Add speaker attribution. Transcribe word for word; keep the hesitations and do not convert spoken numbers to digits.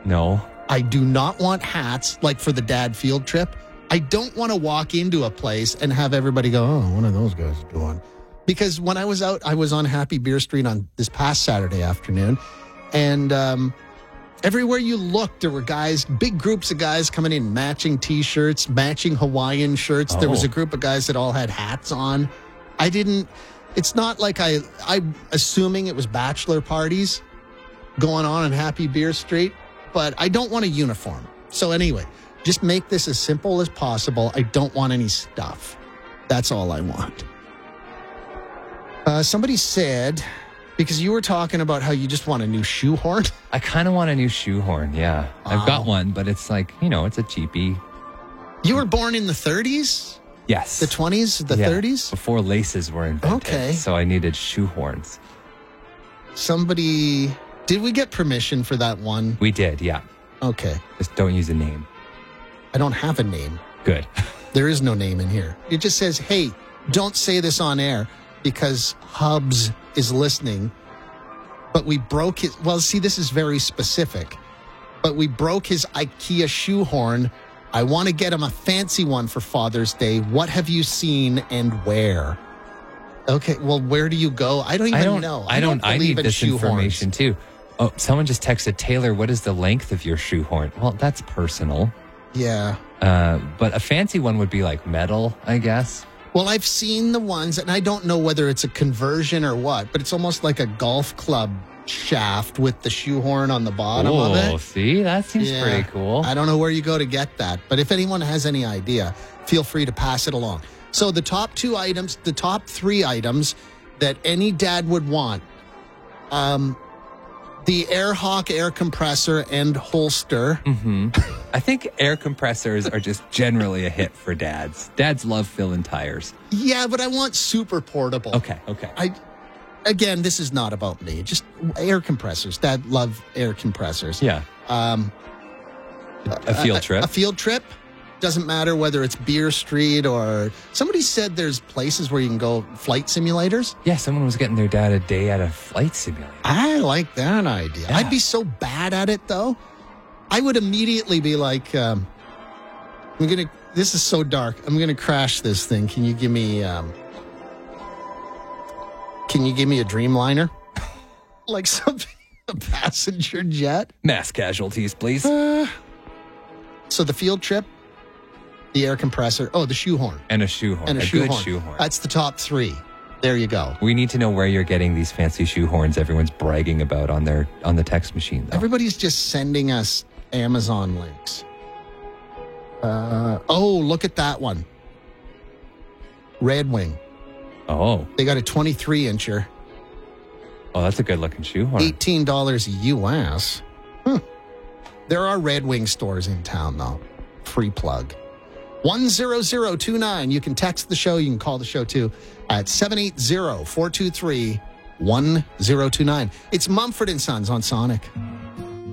Speaker 1: No.
Speaker 2: I do not want hats like for the dad field trip. I don't want to walk into a place and have everybody go, oh, one of those guys is doing. Because when I was out, I was on Happy Beer Street on this past Saturday afternoon. And um, everywhere you looked, there were guys, big groups of guys coming in, matching T-shirts, matching Hawaiian shirts. Oh. There was a group of guys that all had hats on. I didn't, it's not like I, I'm assuming it was bachelor parties going on in Happy Beer Street, but I don't want a uniform. So anyway, just make this as simple as possible. I don't want any stuff. That's all I want. Uh, somebody said, because you were talking about how you just want a new shoehorn.
Speaker 1: I kind of want a new shoehorn, yeah. I've
Speaker 2: Oh.
Speaker 1: got one, but it's like, you know, it's a cheapie.
Speaker 2: You were born in the thirties?
Speaker 1: Yes.
Speaker 2: The twenties? The
Speaker 1: Yeah,
Speaker 2: thirties?
Speaker 1: Before laces were invented.
Speaker 2: Okay.
Speaker 1: So I needed shoehorns.
Speaker 2: Somebody, did we get permission for that one?
Speaker 1: We did, yeah.
Speaker 2: Okay.
Speaker 1: Just don't use a name.
Speaker 2: I don't have a name.
Speaker 1: Good.
Speaker 2: There is no name in here. It just says, hey, don't say this on air because Hubs is listening. But we broke his, well, see, this is very specific. But we broke his IKEA shoehorn. I want to get him a fancy one for Father's Day. What have you seen and where? Okay, well, where do you go? I don't even
Speaker 1: I don't
Speaker 2: know.
Speaker 1: I don't, I
Speaker 2: believe
Speaker 1: need
Speaker 2: in
Speaker 1: this
Speaker 2: shoehorns.
Speaker 1: information too. Oh, someone just texted Taylor, what is the length of your shoehorn? Well, that's personal.
Speaker 2: Yeah.
Speaker 1: Uh, but a fancy one would be like metal, I guess.
Speaker 2: Well, I've seen the ones, and I don't know whether it's a conversion or what, but it's almost like a golf club shaft with the shoehorn on the bottom
Speaker 1: oh,
Speaker 2: of it.
Speaker 1: See, that seems
Speaker 2: Yeah.
Speaker 1: pretty cool.
Speaker 2: I don't know where you go to get that, but if anyone has any idea, feel free to pass it along. So the top two items, the top three items that any dad would want, um, the AirHawk air compressor and holster.
Speaker 1: hmm I think air compressors are just generally a hit for dads. Dads love filling tires.
Speaker 2: Yeah, but I want super portable.
Speaker 1: Okay, okay.
Speaker 2: I, again, this is not about me. Just air compressors. Dad love air compressors.
Speaker 1: Yeah.
Speaker 2: Um,
Speaker 1: A field trip.
Speaker 2: A, a field trip. Doesn't matter whether it's Beer Street or somebody said there's places where you can go flight simulators.
Speaker 1: Yeah, someone was getting their dad a day at a flight simulator.
Speaker 2: I like that idea.
Speaker 1: Yeah.
Speaker 2: I'd be so bad at it though. I would immediately be like, um, I'm going to, this is so dark. I'm going to crash this thing. Can you give me, um, can you give me a Dreamliner? Like something, a passenger jet?
Speaker 1: Mass casualties, please.
Speaker 2: Uh, so the field trip, the air compressor, oh, the shoehorn.
Speaker 1: And a shoehorn.
Speaker 2: And a,
Speaker 1: a
Speaker 2: shoehorn.
Speaker 1: good shoehorn.
Speaker 2: That's the top three. There you go.
Speaker 1: We need to know where you're getting these fancy shoehorns everyone's bragging about on their on the text machine, though.
Speaker 2: Everybody's just sending us Amazon links. Uh, oh, look at that one. Red Wing.
Speaker 1: Oh.
Speaker 2: They got a twenty-three incher.
Speaker 1: Oh, that's a good looking shoehorn.
Speaker 2: eighteen dollars U S. Hmm. There are Red Wing stores in town, though. Free plug. one zero zero two nine. You can text the show. You can call the show, too, at seven eight zero, four two three, one zero two nine. It's Mumford and Sons on Sonic.